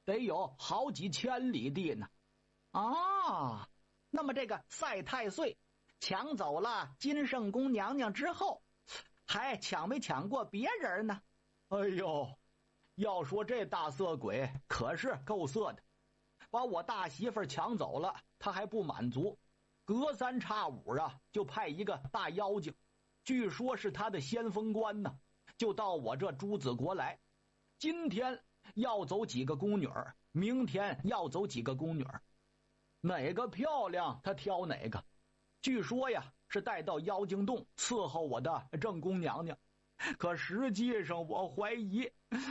得有好几千里地呢。 哦，那么这个赛太岁抢走了金圣宫娘娘之后，还抢没抢过别人呢？ 哎呦，要说这大色鬼可是够色的，把我大媳妇抢走了，他还不满足，隔三差五啊就派一个大妖精，据说是他的先锋官呢，就到我这朱子国来。今天要走几个宫女儿，明天要走几个宫女儿，哪个漂亮他挑哪个。据说呀是带到妖精洞伺候我的正宫娘娘，可实际上我怀疑，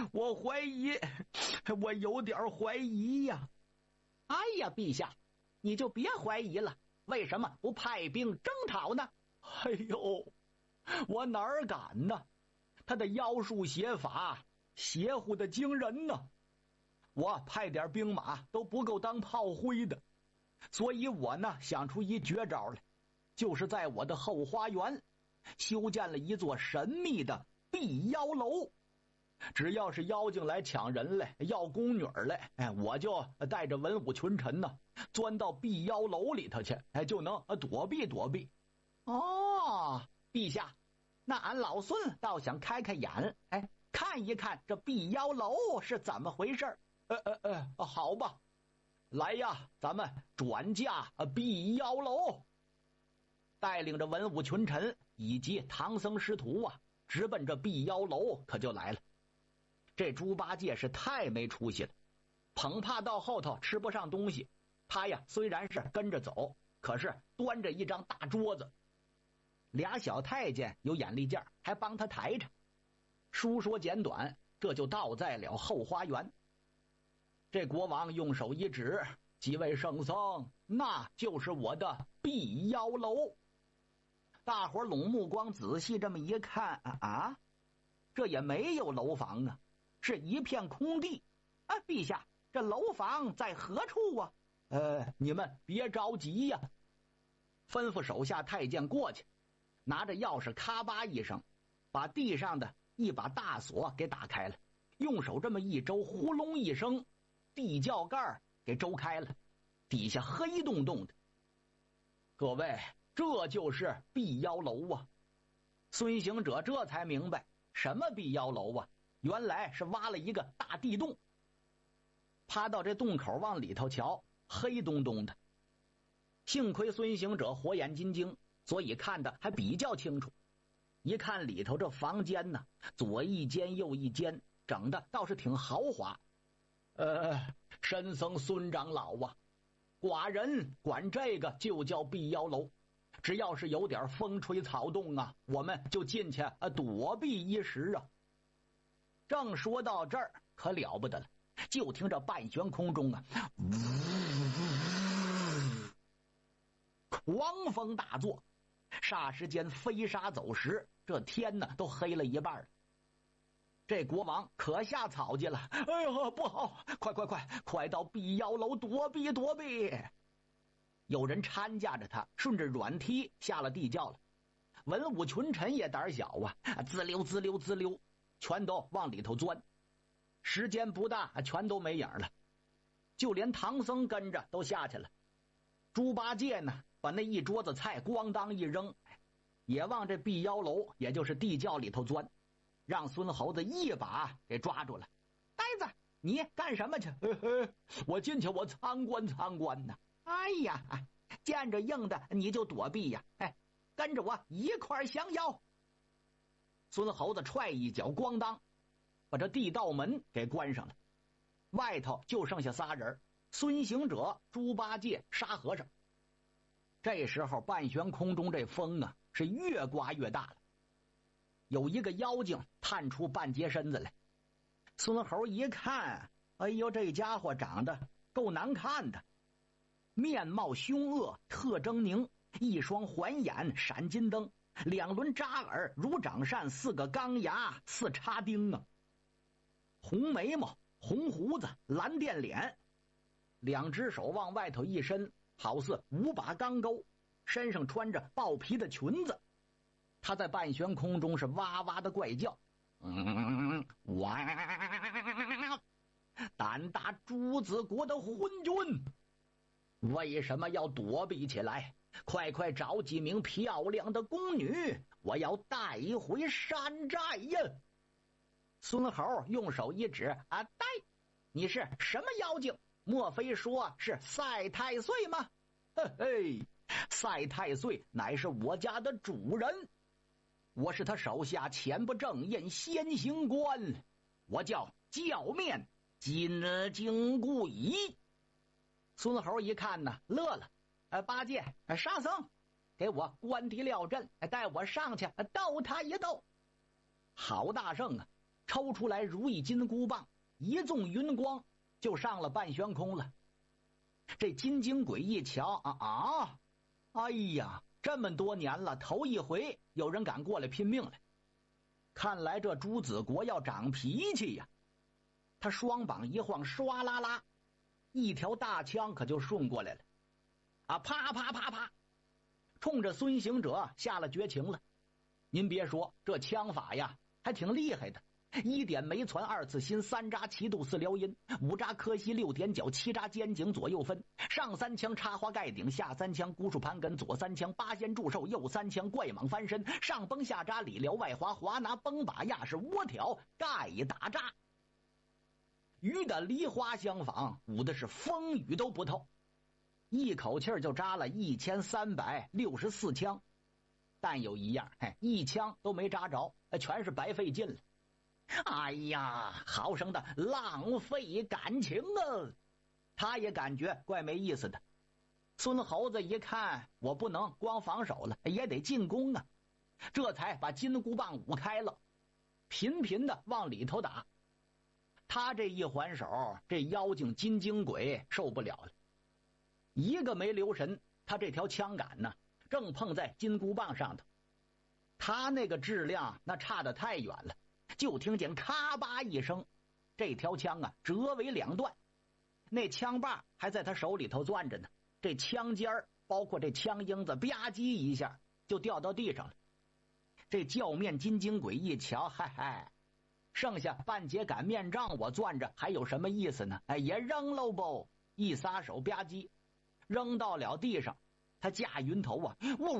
我有点怀疑呀。 哎呀，陛下，你就别怀疑了，为什么不派兵征讨呢？ 哎呦，我哪儿敢呢？他的妖术邪法邪乎的惊人呢，我派点兵马都不够当炮灰的。所以我呢想出一绝招来，就是在我的后花园修建了一座神秘的避妖楼。只要是妖精来抢人来，要宫女来，我就带着文武群臣呢，钻到避妖楼里头去，就能躲避躲避。 哦，陛下，那俺老孙倒想开开眼，看一看这避妖楼是怎么回事。 好吧，来呀，咱们转驾避妖楼。带领着文武群臣以及唐僧师徒啊，直奔这避妖楼可就来了。这猪八戒是太没出息了，捧怕到后头吃不上东西。他呀虽然是跟着走，可是端着一张大桌子，俩小太监有眼力劲儿，还帮他抬着。书说简短，这就到在了后花园。这国王用手一指，几位圣僧，那就是我的避妖楼。大伙拢目光仔细这么一看这也没有楼房啊，是一片空地。陛下，这楼房在何处啊？你们别着急呀，吩咐手下太监过去，拿着钥匙咔吧一声，把地上的一把大锁给打开了，用手这么一周，呼隆一声，地窖盖给周开了，底下黑洞洞的。各位，这就是避妖楼啊！孙行者这才明白什么避妖楼啊，原来是挖了一个大地洞。趴到这洞口往里头瞧，黑洞洞的。幸亏孙行者火眼金睛，所以看得还比较清楚。一看里头这房间呢，左一间右一间，整的倒是挺豪华。神僧孙长老啊，寡人管这个就叫避妖楼。只要是有点风吹草动啊，我们就进去躲避一时啊。正说到这儿，可了不得了，就听这半悬空中狂风大作，霎时间飞沙走石，这天呢都黑了一半了。这国王可下草去了，哎呦不好，快到避妖楼躲避躲避。有人搀架着他顺着软梯下了地窖了。文武群臣也胆小滋溜滋溜滋溜，全都往里头钻。时间不大，全都没影了。就连唐僧跟着都下去了。猪八戒呢，把那一桌子菜咣当一扔，也往这避妖楼也就是地窖里头钻，让孙猴子一把给抓住了。呆子，你干什么去？我进去我参观参观呢。哎呀，见着硬的你就躲避呀！跟着我一块降妖。孙猴子踹一脚，咣当，把这地道门给关上了。外头就剩下仨人，孙行者、猪八戒、沙和尚。这时候半悬空中这风啊是越刮越大了。有一个妖精探出半截身子来，孙猴一看，哎呦，这家伙长得够难看的，面貌凶恶，特征凝，一双环眼闪金灯，两轮扎耳如掌扇，四个钢牙似插钉啊，红眉毛，红胡子，蓝靛脸，两只手往外头一伸，好似5把钢钩，身上穿着豹皮的裙子。他在半悬空中是哇哇的怪叫，哇！ 胆大朱子国的昏君，为什么要躲避起来？快快找几名漂亮的宫女，我要带回山寨呀！孙猴用手一指：呆，你是什么妖精？莫非说是赛太岁吗？嘿嘿，赛太岁乃是我家的主人，我是他手下前不正印先行官，我叫教面金睛鬼。孙猴一看呢，乐了。八戒、沙僧，给我关敌料阵，带我上去斗他一斗。郝大圣啊，抽出来如意金箍棒，一纵云光就上了半悬空了。这金睛鬼一瞧哎呀，这么多年了，头一回有人敢过来拼命来。看来这朱子国要长脾气呀。他双膀一晃，唰啦啦，一条大枪可就顺过来了。啪啪啪啪，冲着孙行者下了绝情了。您别说，这枪法呀还挺厉害的，1点没传，2次心，3扎齐度，4撩阴，5扎磕膝，6点脚，7扎肩颈，左右分。上3枪插花盖顶，下3枪孤树盘根，左3枪八仙祝寿，右3枪怪蟒翻身。上崩下扎，里撩外滑，滑拿崩把压是窝挑盖打扎。鱼的梨花相仿，舞的是风雨都不透。一口气就扎了1364枪，但有一样，一枪都没扎着，全是白费劲了。哎呀，好生的浪费感情啊！他也感觉怪没意思的。孙猴子一看，我不能光防守了，也得进攻啊，这才把金箍棒舞开了，频频的往里头打。他这一还手，这妖精金睛鬼受不了了，一个没留神，他这条枪杆呢，正碰在金箍棒上头。他那个质量那差得太远了，就听见咔吧一声，这条枪啊折为2段，那枪把还在他手里头攥着呢，这枪尖儿包括这枪缨子吧唧一下就掉到地上了。这教面金睛鬼一瞧，嗨，剩下半截擀面杖我攥着还有什么意思呢？也扔喽不，一撒手吧唧扔到了地上。他驾云头啊，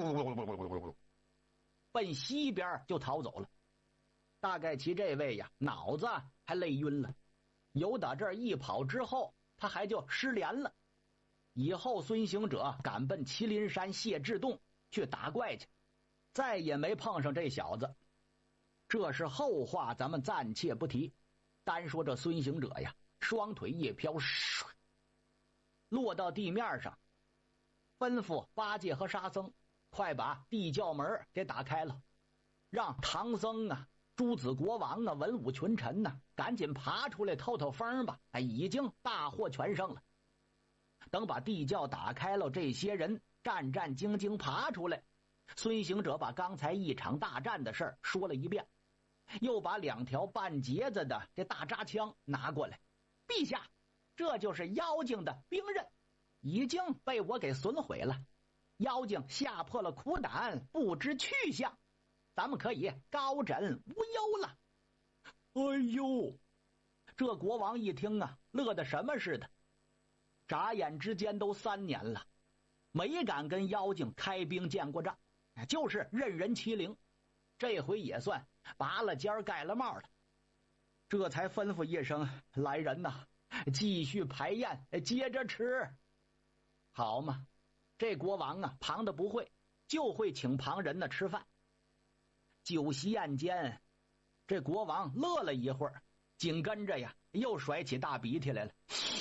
奔西边就逃走了。大概其这位呀，脑子还累晕了，由打这儿一跑之后，他还就失联了。以后孙行者赶奔麒麟山谢志洞去打怪去，再也没碰上这小子。这是后话，咱们暂且不提。单说这孙行者呀，双腿一飘，落到地面上，吩咐八戒和沙僧快把地窖门给打开了，让唐僧啊、诸子国王啊、文武群臣呐，赶紧爬出来透透风吧。已经大获全胜了。等把地窖打开了，这些人战战兢兢爬出来。孙行者把刚才一场大战的事儿说了一遍，又把2条半截子的这大扎枪拿过来。陛下，这就是妖精的兵刃，已经被我给损毁了。妖精吓破了苦胆，不知去向，咱们可以高枕无忧了。哎呦，这国王一听啊，乐得什么似的。眨眼之间都3年了，没敢跟妖精开兵见过仗，就是任人欺凌。这回也算拔了尖盖了帽了。这才吩咐一声：来人呐，继续排宴，接着吃。好嘛，这国王啊，旁的不会，就会请旁人呢吃饭。酒席宴间，这国王乐了一会儿，紧跟着呀，又甩起大鼻涕来了。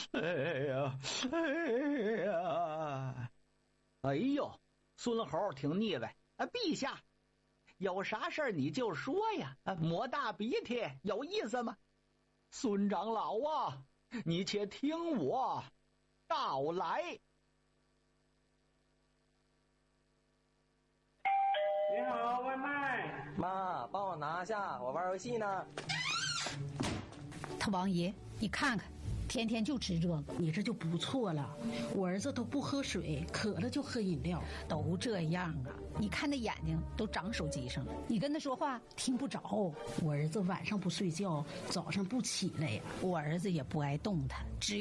哎呦，孙猴挺腻歪。陛下，有啥事儿你就说呀，抹大鼻涕有意思吗？孙长老啊，你且听我道来。 你好，外卖。 妈，帮我拿下，我玩游戏呢。 他王爷，你看看， 天天就吃这个。 你这就不错了，我儿子都不喝水，渴了就喝饮料。 都这样啊，你看那眼睛都长手机上了，你跟他说话听不着。 我儿子晚上不睡觉，早上不起来呀。 我儿子也不爱动弹，只